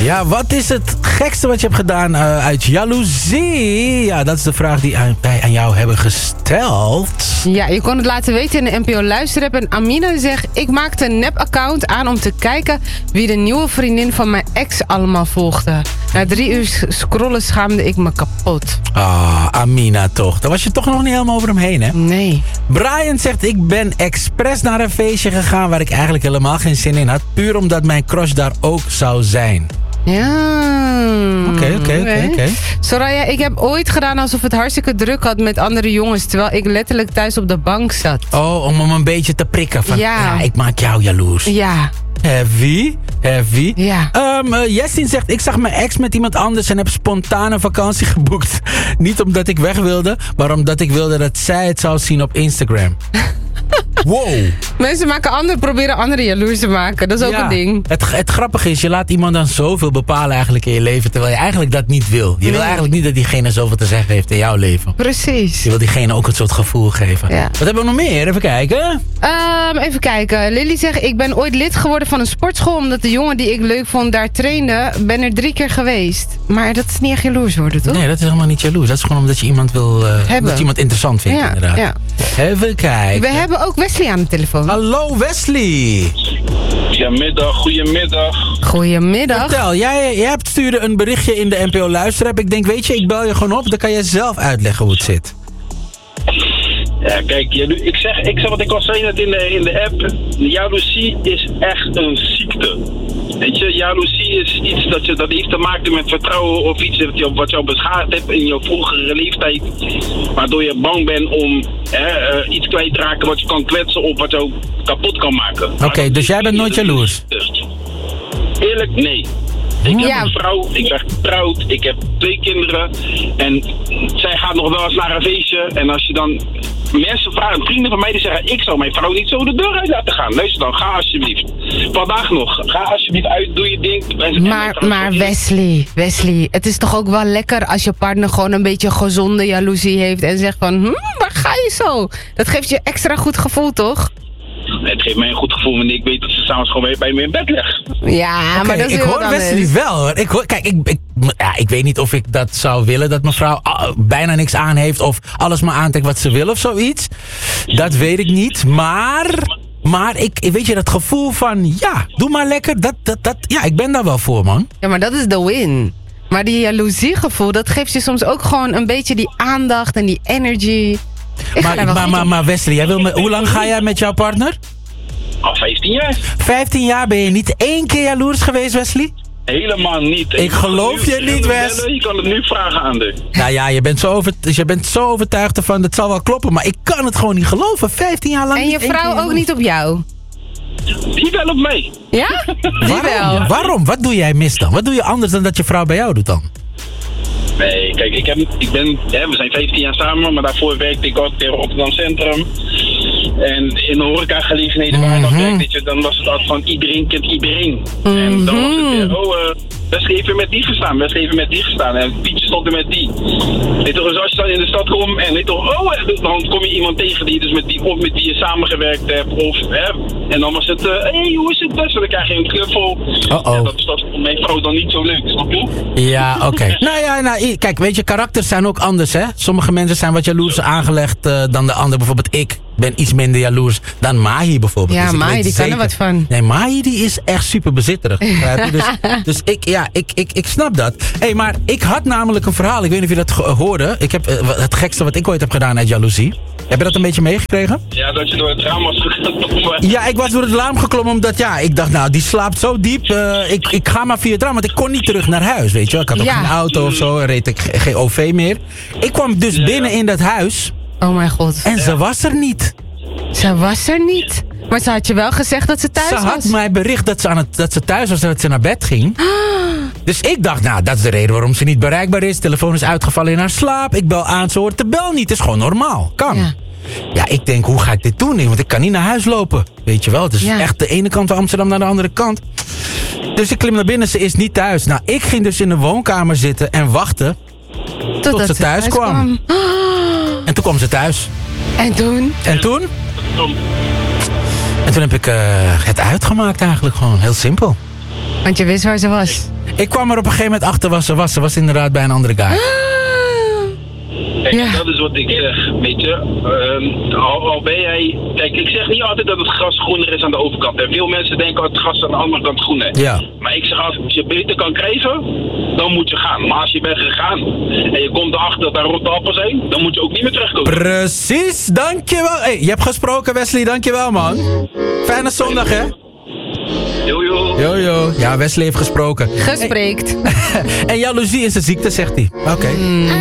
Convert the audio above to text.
Ja, wat is het gekste wat je hebt gedaan uit jaloezie? Ja, dat is de vraag die wij aan jou hebben gesteld. Ja, je kon het laten weten in de NPO Luisterapp. En Amina zegt, ik maakte een nep-account aan om te kijken wie de nieuwe vriendin van mijn ex allemaal volgde. Na 3 uur scrollen schaamde ik me kapot. Amina toch. Daar was je toch nog niet helemaal over hem heen, hè? Nee. Brian zegt, ik ben expres naar een feestje gegaan waar ik eigenlijk helemaal geen zin in had. Puur omdat mijn crush daar ook zou zijn. Ja. Oké. Soraya, ik heb ooit gedaan alsof het hartstikke druk had met andere jongens, terwijl ik letterlijk thuis op de bank zat. Oh, om hem een beetje te prikken. Van, ja, ik maak jou jaloers. Ja. Heavy. Ja. Jessin zegt, ik zag mijn ex met iemand anders en heb spontaan een vakantie geboekt. Niet omdat ik weg wilde, maar omdat ik wilde dat zij het zou zien op Instagram. Wow. Mensen proberen anderen jaloers te maken. Dat is ook een ding. Het grappige is, je laat iemand dan zoveel bepalen eigenlijk in je leven, terwijl je eigenlijk dat niet wil. Je wil eigenlijk niet dat diegene zoveel te zeggen heeft in jouw leven. Precies. Je wil diegene ook een soort gevoel geven. Ja. Wat hebben we nog meer? Even kijken. Even kijken. Lily zegt, ik ben ooit lid geworden van een sportschool omdat de jongen die ik leuk vond daar trainde. Ben er 3 keer geweest. Maar dat is niet echt jaloers worden, toch? Nee, dat is helemaal niet jaloers. Dat is gewoon omdat je iemand wil hebben. Dat je iemand interessant vindt, inderdaad. Ja. Even kijken. We hebben ook Wesley aan de telefoon. Hallo Wesley. Goedemiddag. Vertel, jij stuurde een berichtje in de NPO Luisterapp. Ik denk, weet je, ik bel je gewoon op. Dan kan jij zelf uitleggen hoe het zit. Ja, kijk, ik zeg wat ik al zei net in de app. Jaloezie is echt een ziekte. Weet je, jaloezie is iets dat heeft te maken met vertrouwen of iets wat jou beschadigd hebt in je vroegere leeftijd. Waardoor je bang bent om iets kwijt te raken wat je kan kwetsen of wat jou kapot kan maken. Oké, dus jij bent nooit jaloers? Eerlijk, nee. Ik heb een vrouw, ik ben getrouwd, ik heb 2 kinderen en zij gaat nog wel eens naar een feestje en als je dan mensen vragen, vrienden van mij die zeggen, ik zou mijn vrouw niet zo de deur uit laten gaan. Luister dan, ga alsjeblieft. Vandaag nog, ga alsjeblieft uit, doe je ding. Maar Wesley, het is toch ook wel lekker als je partner gewoon een beetje gezonde jaloezie heeft en zegt van, waar ga je zo? Dat geeft je extra goed gevoel, toch? Het geeft mij een goed gevoel wanneer ik weet dat ze s'avonds gewoon bij me in bed legt. Ja, maar dat is ik hoor Wesley wel hoor. Ik weet niet of ik dat zou willen, dat mevrouw bijna niks aan heeft of alles maar aantrekt wat ze wil of zoiets. Dat weet ik niet, maar ik weet je, dat gevoel van, ja, doe maar lekker, ik ben daar wel voor, man. Ja, maar dat is de win. Maar die jaloeziegevoel, dat geeft je soms ook gewoon een beetje die aandacht en die energy. Maar Wesley, hoe lang ga jij met jouw partner? Al 15 jaar. 15 jaar, ben je niet 1 keer jaloers geweest, Wesley? Helemaal niet. Ik geloof je niet, Wes. Je kan het nu vragen aan de. Nou ja, je bent zo overtuigd ervan, dat zal wel kloppen, maar ik kan het gewoon niet geloven. 15 jaar lang. En je vrouw ook niet op jou? Die wel op mij. Ja? Waarom? Wat doe jij mis dan? Wat doe je anders dan dat je vrouw bij jou doet dan? Nee, kijk, we zijn 15 jaar samen, maar daarvoor werkte ik altijd in Rotterdam Centrum. En in de horecagelegenheden waar ik nog werkte, dan was het altijd van iedereen kent iedereen. En dan was het weer, Wesley even met die gestaan. En Pietje stond er met die. Weet toch, dus als je dan in de stad komt en dan kom je iemand tegen die dus met wie je samengewerkt hebt. En dan was het, hoe is het best? En dan krijg je een knuffel. Ja, dat is voor mijn vrouw dan niet zo leuk, snap je? Ja, oké. Kijk, weet je, karakters zijn ook anders, hè? Sommige mensen zijn wat jaloerser aangelegd dan de ander. Bijvoorbeeld ik ben iets minder jaloers dan Mahi bijvoorbeeld. Ja, dus Mahi, die kan er wat van. Nee, Mahi die is echt super bezitterig. Dus ik snap dat. Maar ik had namelijk een verhaal. Ik weet niet of je dat hoorde. Ik heb het gekste wat ik ooit heb gedaan uit jaloezie. Heb je dat een beetje meegekregen? Ja, dat je door het raam was geklommen. Ja, ik was door het raam geklommen omdat ik dacht, nou, die slaapt zo diep. Ik ga maar via het raam, want ik kon niet terug naar huis, weet je. Ik had ook geen auto of zo, reed ik geen OV meer. Ik kwam dus binnen in dat huis. Oh mijn god. En ze was er niet. Ze was er niet? Maar ze had je wel gezegd dat ze thuis was? Ze had mij bericht dat ze thuis was en dat ze naar bed ging. Dus ik dacht, nou, dat is de reden waarom ze niet bereikbaar is. De telefoon is uitgevallen in haar slaap. Ik bel aan, ze hoort de bel niet. Het is gewoon normaal. Kan. Ja, ik denk, hoe ga ik dit doen? Want ik kan niet naar huis lopen. Weet je wel, het is echt de ene kant van Amsterdam naar de andere kant. Dus ik klim naar binnen, ze is niet thuis. Nou, ik ging dus in de woonkamer zitten en wachten tot ze thuis kwam. En toen kwam ze thuis. En toen? En toen heb ik het uitgemaakt eigenlijk gewoon. Heel simpel. Want je wist waar ze was. Ik kwam er op een gegeven moment achter waar ze was. Ze was inderdaad bij een andere guy. Kijk, Ja. dat is wat ik zeg, weet je. Al ben jij... Kijk, ik zeg niet altijd dat het gras groener is aan de overkant. En veel mensen denken dat het gras aan de andere kant groen is. Ja. Maar ik zeg, als je beter kan krijgen, dan moet je gaan. Maar als je bent gegaan en je komt erachter dat daar rotte appels zijn, dan moet je ook niet meer terugkomen. Precies, dankjewel. Hey, je hebt gesproken, Wesley, dankjewel, man. Fijne zondag, hè? Yo. Ja, Wesley heeft gesproken. Gespreekt. En jaloezie is een ziekte, zegt hij. Oké.